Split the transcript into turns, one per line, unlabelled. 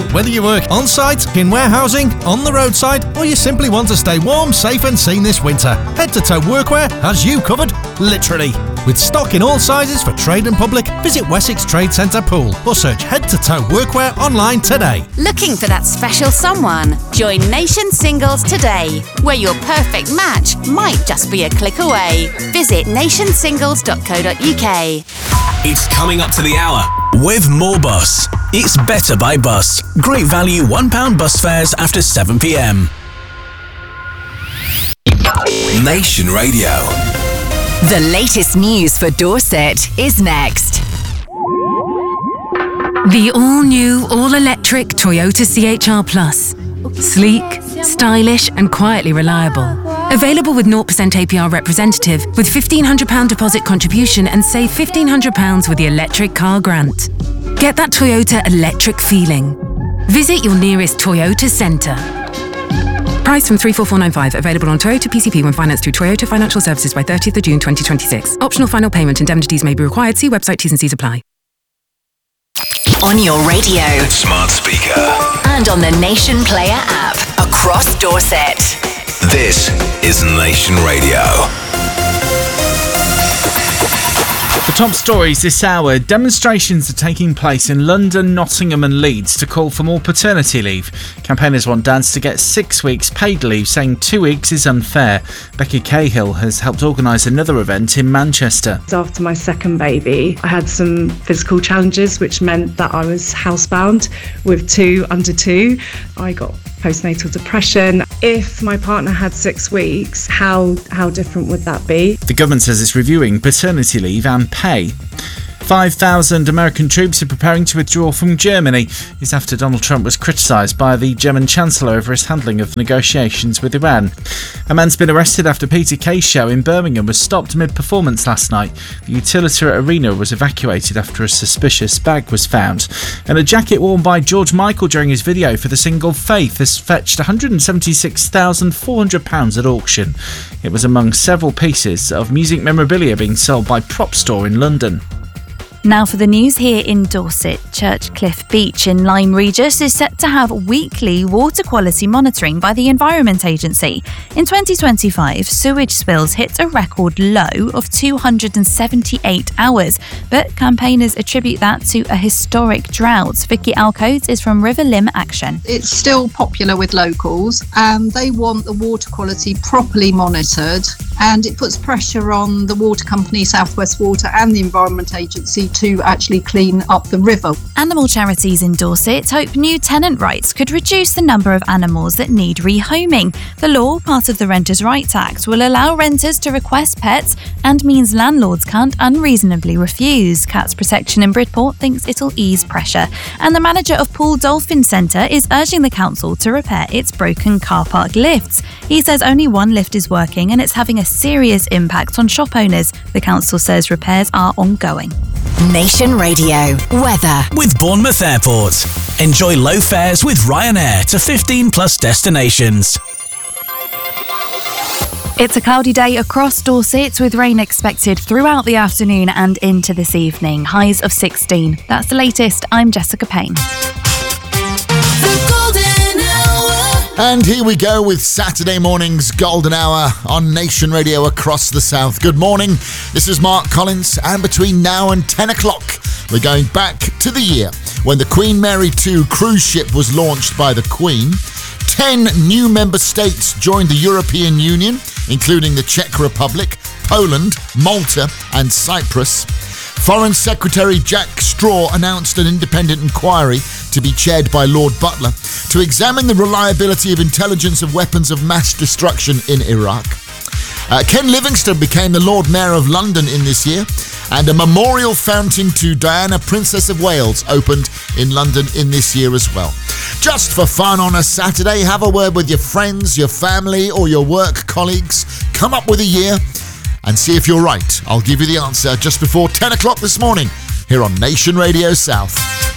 Whether you work on-site, in warehousing, on the roadside, or you simply want to stay warm, safe and seen this winter, Head to Toe Workwear has you covered, literally. With stock in all sizes for trade and public, visit Wessex Trade Centre Poole or search Head to Toe Workwear online today.
Looking for that special someone? Join Nation Singles today, where your perfect match might just be a click away. Visit nationsingles.co.uk.
It's coming up to the hour with more Bus. It's Better by Bus. Great value £1 bus fares after 7 p.m. Nation Radio.
The latest news for Dorset is next.
The all-new, all-electric Toyota CHR Plus. Sleek, stylish and quietly reliable. Available with 0% APR representative with £1,500 deposit contribution and save £1,500 with the electric car grant. Get that Toyota electric feeling. Visit your nearest Toyota centre. Price from 34495. Available on Toyota PCP when financed through Toyota Financial Services by 30th of June 2026. Optional final payment. Indemnities may be required. See website T's and C's apply.
On your radio,
Smart speaker,
and on the Nation Player app across Dorset.
this is Nation Radio.
The top stories this hour. Demonstrations are taking place in London, Nottingham and Leeds to call for more paternity leave. Campaigners want dads to get 6 weeks paid leave, saying 2 weeks is unfair. Becky Cahill has helped organise another event in Manchester.
After my second baby, I had some physical challenges, which meant that I was housebound with 2 under 2. I got postnatal depression. If my partner had 6 weeks, how different would that be?
The government says it's reviewing paternity leave and pay. 5,000 American troops are preparing to withdraw from Germany. It's after Donald Trump was criticised by the German Chancellor over his handling of negotiations with Iran. A man's been arrested after Peter Kay's show in Birmingham was stopped mid-performance last night. The Utilita Arena was evacuated after a suspicious bag was found. And a jacket worn by George Michael during his video for the single Faith has fetched £176,400 at auction. It was among several pieces of music memorabilia being sold by Prop Store in London.
Now for the news here in Dorset. Churchcliffe Beach in Lyme Regis is set to have weekly water quality monitoring by the Environment Agency. In 2025, sewage spills hit a record low of 278 hours, but campaigners attribute that to a historic drought. Vicky Alcodes is from River Lim Action.
It's still popular with locals and they want the water quality properly monitored, and it puts pressure on the water company South West Water and the Environment Agency to actually clean up the river.
Animal charities in Dorset hope new tenant rights could reduce the number of animals that need rehoming. The law, part of the Renters' Rights Act, will allow renters to request pets and means landlords can't unreasonably refuse. Cats Protection in Bridport thinks it'll ease pressure. And the manager of Poole Dolphin Centre is urging the council to repair its broken car park lifts. He says only one lift is working and it's having a serious impact on shop owners. The council says repairs are ongoing.
Nation Radio. Weather.
With Bournemouth Airport. Enjoy low fares with Ryanair to 15 plus destinations.
It's a cloudy day across Dorset with rain expected throughout the afternoon and into this evening. Highs of 16. That's the latest. I'm Jessica Payne.
And here we go with Saturday morning's Golden Hour on Nation Radio across the South. Good morning, this is Mark Collins, and between now and 10 o'clock, we're going back to the year when the Queen Mary 2 cruise ship was launched by the Queen. 10 new member states joined the European Union, including the Czech Republic, Poland, Malta and Cyprus. Foreign Secretary Jack Straw announced an independent inquiry to be chaired by Lord Butler to examine the reliability of intelligence of weapons of mass destruction in Iraq. Ken Livingstone became the Lord Mayor of London in this year, and a memorial fountain to Diana, Princess of Wales, opened in London in this year as well. Just for fun on a Saturday, have a word with your friends, your family or your work colleagues. Come up with a year and see if you're right. I'll give you the answer just before 10 o'clock this morning here on Nation Radio South.